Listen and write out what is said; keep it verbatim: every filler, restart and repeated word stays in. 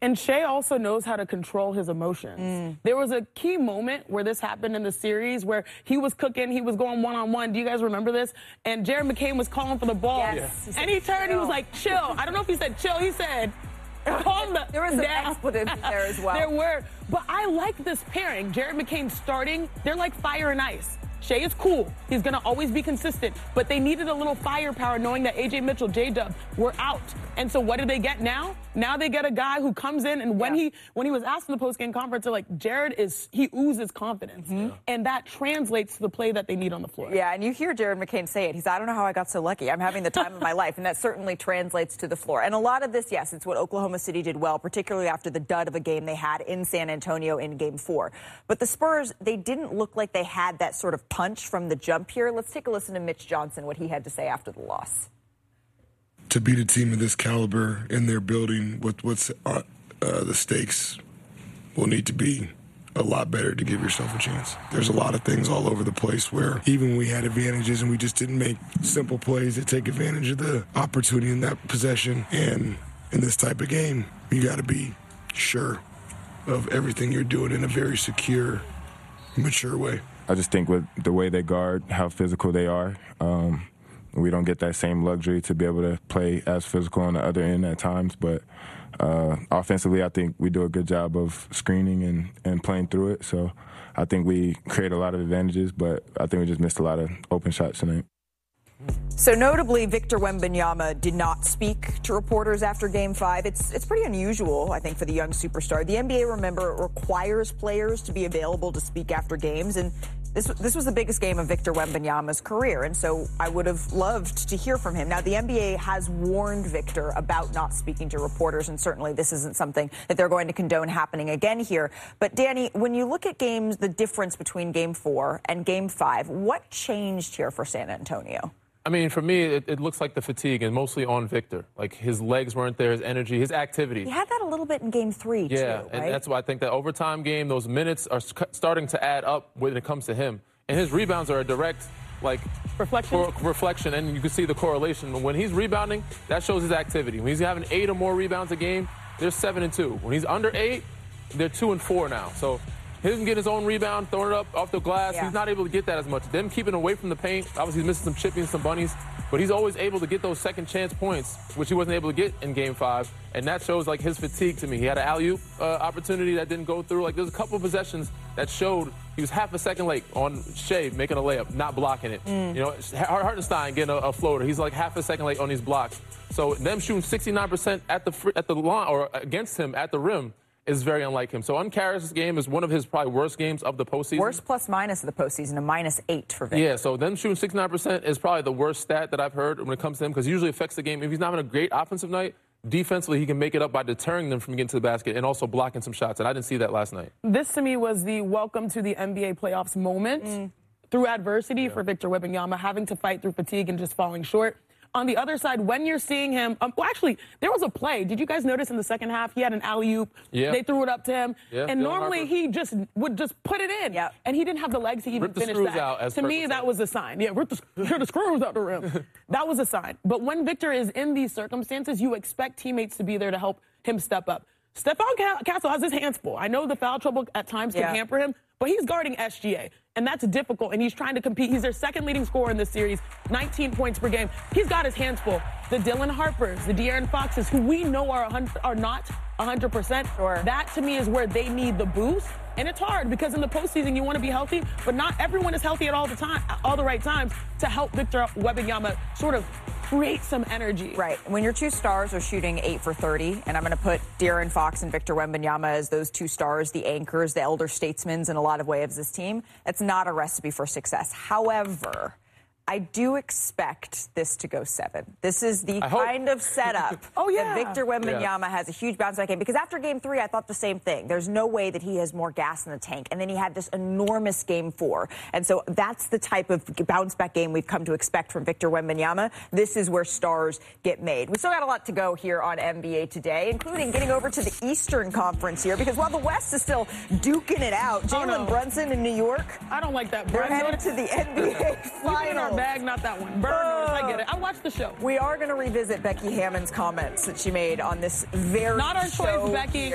And Shai also knows how to control his emotions. Mm. There was a key moment where this happened in the series where he was cooking, he was going one-on-one. Do you guys remember this? And Jared McCain was calling for the ball. Yes. And he turned, he was like, chill. I don't know if he said chill. He said, calm the There was some down. expletives there as well. There were. But I like this pairing. Jared McCain starting, they're like fire and ice. Shai is cool. He's going to always be consistent. But they needed a little firepower knowing that A J Mitchell, J-Dub were out. And so what do they get now? Now they get a guy who comes in, and when yeah. he when he was asked in the post-game conference, they're like, Jared is, he oozes confidence. Mm-hmm. And that translates to the play that they need on the floor. Yeah, and you hear Jared McCain say it. He's, I don't know how I got so lucky. I'm having the time of my life. And that certainly translates to the floor. And a lot of this, yes, it's what Oklahoma City did well, particularly after the dud of a game they had in San Antonio in game four. But the Spurs, they didn't look like they had that sort of punch from the jump here. Let's take a listen to Mitch Johnson, what he had to say after the loss. To beat a team of this caliber in their building, with what's uh, uh, the stakes will need to be a lot better to give yourself a chance. There's a lot of things all over the place where even when we had advantages and we just didn't make simple plays that take advantage of the opportunity in that possession. And in this type of game, you got to be sure of everything you're doing in a very secure, mature way. I just think with the way they guard, how physical they are, um, we don't get that same luxury to be able to play as physical on the other end at times. But uh, offensively, I think we do a good job of screening and, and playing through it. So I think we create a lot of advantages, but I think we just missed a lot of open shots tonight. So notably, Victor Wembanyama did not speak to reporters after Game five. It's it's pretty unusual, I think, for the young superstar. The N B A, remember, requires players to be available to speak after games, and this this was the biggest game of Victor Wembanyama's career, and so I would have loved to hear from him. Now, the N B A has warned Victor about not speaking to reporters, and certainly this isn't something that they're going to condone happening again here. But, Danny, when you look at games, the difference between Game four and Game five, what changed here for San Antonio? I mean, for me, it, it looks like the fatigue, and mostly on Victor. Like, his legs weren't there, his energy, his activity. He had that a little bit in Game three, yeah, too, right? and that's why I think that overtime game, those minutes are starting to add up when it comes to him. And his rebounds are a direct, like, reflection. For, reflection, and you can see the correlation. When he's rebounding, that shows his activity. When he's having eight or more rebounds a game, they're seven and two. When he's under eight, they're two and four now. So he doesn't get his own rebound, throwing it up off the glass. Yeah. He's not able to get that as much. Them keeping away from the paint. Obviously, he's missing some chipping, some bunnies. But he's always able to get those second chance points, which he wasn't able to get in Game five. And that shows, like, his fatigue to me. He had an alley-oop uh, opportunity that didn't go through. Like, there's a couple of possessions that showed he was half a second late on Shai making a layup, not blocking it. Mm. You know, Hartenstein getting a, a floater. He's like half a second late on these blocks. So them shooting sixty-nine percent at the at the line or against him at the rim is very unlike him. So Unkarras' game is one of his probably worst games of the postseason. Worst plus minus of the postseason, a minus eight for Victor. Yeah, so them shooting sixty-nine percent is probably the worst stat that I've heard when it comes to him, because it usually affects the game. If he's not having a great offensive night, defensively he can make it up by deterring them from getting to the basket and also blocking some shots, and I didn't see that last night. This, to me, was the welcome to the N B A playoffs moment mm. through adversity yeah. for Victor Wembanyama, having to fight through fatigue and just falling short. On the other side, when you're seeing him, um, well, actually, there was a play. Did you guys notice in the second half he had an alley-oop? Yeah. They threw it up to him, yeah. and Dylan normally Harper. he just would just put it in, yep. and he didn't have the legs to even rip the finish screws that. Out, as to me, said. that was a sign. Yeah, rip the, rip the screws out the rim. That was a sign. But when Victor is in these circumstances, you expect teammates to be there to help him step up. Stephon Castle has his hands full. I know the foul trouble at times can yeah. hamper him, but he's guarding S G A, and that's difficult, and he's trying to compete. He's their second leading scorer in this series, nineteen points per game. He's got his hands full. The Dylan Harpers, the De'Aaron Foxes, who we know are, one hundred, are not one hundred percent, sure. that to me is where they need the boost. And it's hard because in the postseason you want to be healthy, but not everyone is healthy at all the time, all the right times to help Victor Wembanyama sort of create some energy. Right. When your two stars are shooting eight for thirty, and I'm going to put De'Aaron Fox and Victor Wembanyama as those two stars, the anchors, the elder statesmen in a lot of ways of this team, that's not a recipe for success. However, I do expect this to go seven. This is the I kind hope. of setup oh, yeah. that Victor Wembanyama yeah. has a huge bounce back game. Because after game three, I thought the same thing. There's no way that he has more gas in the tank. And then he had this enormous game four. And so that's the type of bounce back game we've come to expect from Victor Wembanyama. This is where stars get made. We still got a lot to go here on N B A Today, including getting over to the Eastern Conference here. Because while the West is still duking it out, Jalen oh, no. Brunson in New York. I don't like that. They're headed to the N B A Finals. In our bag, not that one. Burners, uh, I get it. I watched the show. We are going to revisit Becky Hammon's comments that she made on this very Not our show choice, Becky.